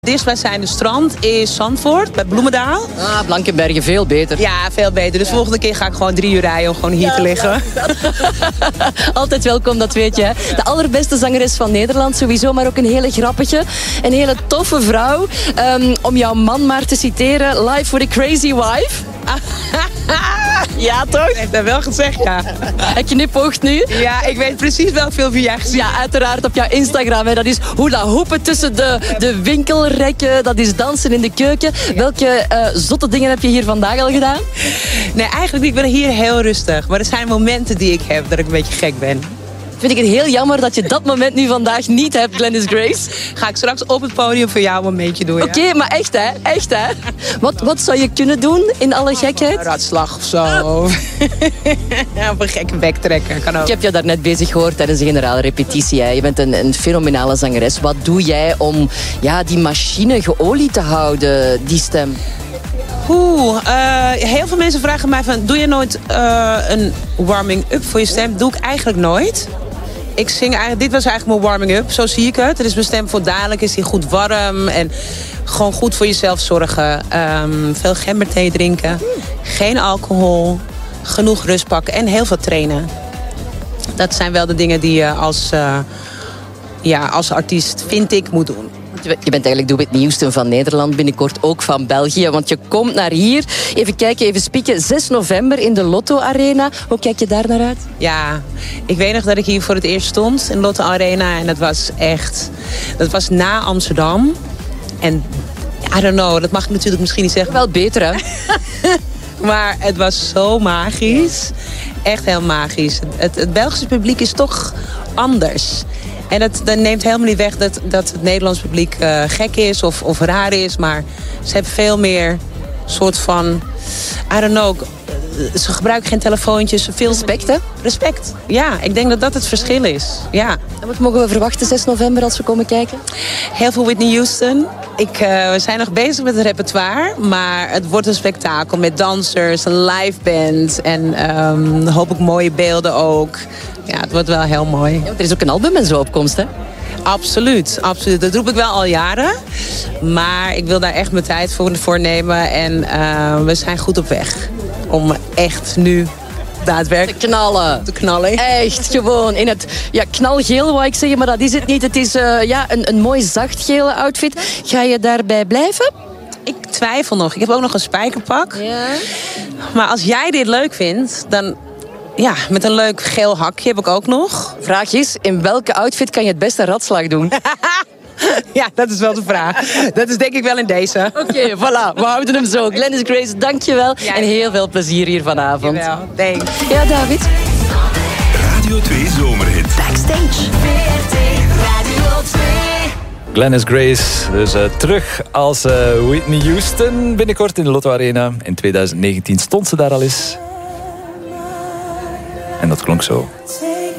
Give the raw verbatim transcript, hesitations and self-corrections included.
Dichtstbijzijnde strand is Zandvoort, bij Bloemendaal. Ah, Blankenbergen, veel beter. Ja, veel beter. Dus ja. Volgende keer ga ik gewoon drie uur rijden om gewoon hier ja, te liggen. Altijd welkom, dat weet je. Hè? De allerbeste zangeres van Nederland, sowieso, maar ook een hele grappige. Een hele toffe vrouw. Um, om jouw man maar te citeren, life with a crazy wife. Ja, toch? Ik heb dat wel gezegd, ja. Hij knipoogt nu. Ja, ik weet precies welk filmpje jij gezien. Ja, uiteraard op jouw Instagram. Hè. Dat is hula hoepen tussen de, de winkelrekken. Dat is dansen in de keuken. Ja. Welke uh, zotte dingen heb je hier vandaag al gedaan? Nee, eigenlijk niet. Ik ben hier heel rustig. Maar er zijn momenten die ik heb dat ik een beetje gek ben. Vind ik het heel jammer dat je dat moment nu vandaag niet hebt, Glennis Grace. Ga ik straks op het podium voor jou een momentje doen, ja? Oké, okay, maar echt hè, echt hè. Wat, wat zou je kunnen doen in alle gekheid? Een ratslag of zo. Ja, of een gekke bek trekken, kan ook. Ik heb je daarnet bezig gehoord tijdens de generale repetitie. Hè. Je bent een, een fenomenale zangeres. Wat doe jij om ja, die machine geolied te houden, die stem? Oeh, uh, heel veel mensen vragen mij van, doe je nooit uh, een warming-up voor je stem? Doe ik eigenlijk nooit. Ik zing eigenlijk, dit was eigenlijk mijn warming-up, zo zie ik het. Het is mijn stem voor dadelijk, is die goed warm en gewoon goed voor jezelf zorgen. Um, veel gemberthee drinken, geen alcohol, genoeg rust pakken en heel veel trainen. Dat zijn wel de dingen die je als, uh, ja, als artiest, vind ik, moet doen. Je bent eigenlijk de Whitney Houston van Nederland, binnenkort ook van België. Want je komt naar hier. Even kijken, even spieken. zes november in de Lotto Arena. Hoe kijk je daar naar uit? Ja, ik weet nog dat ik hier voor het eerst stond in Lotto Arena. En dat was echt... Dat was na Amsterdam. En I don't know, dat mag ik natuurlijk misschien niet zeggen. Wel beter, hè? Maar het was zo magisch. Echt heel magisch. Het, het Belgische publiek is toch anders. En dat, dat neemt helemaal niet weg dat, dat het Nederlands publiek uh, gek is of, of raar is. Maar ze hebben veel meer soort van... I don't know. Ze gebruiken geen telefoontjes. Veel respect, hè? Respect, ja. Ik denk dat dat het verschil is. Ja. En wat mogen we verwachten zes november als we komen kijken? Heel veel Whitney Houston. Ik, uh, we zijn nog bezig met het repertoire. Maar het wordt een spektakel met dansers, een live band. En um, hoop ik mooie beelden ook. Ja, het wordt wel heel mooi. Ja, er is ook een album en zo op komst, hè? Absoluut, absoluut. Dat roep ik wel al jaren. Maar ik wil daar echt mijn tijd voor, voor nemen. En uh, we zijn goed op weg. Om echt nu daadwerkelijk te knallen. Te knallen. Echt, gewoon in het ja, knalgeel, wou ik zeggen. Maar dat is het niet. Het is uh, ja, een, een mooi zachtgele outfit. Ga je daarbij blijven? Ik twijfel nog. Ik heb ook nog een spijkerpak. Ja. Maar als jij dit leuk vindt, dan... Ja, met een leuk geel hakje heb ik ook nog. Vraag is, in welke outfit kan je het beste ratslag doen? Ja, dat is wel de vraag. Dat is denk ik wel in deze. Oké, okay, voilà. We houden hem zo. Glennis Grace, dankjewel. Ja, en heel veel plezier hier vanavond. Dankjewel. Thanks. Ja, David. Radio twee Zomerhit. Backstage. Radio twee. Glennis Grace, dus uh, terug als uh, Whitney Houston. Binnenkort in de Lotto Arena. In twintig negentien stond ze daar al eens. En dat klonk zo.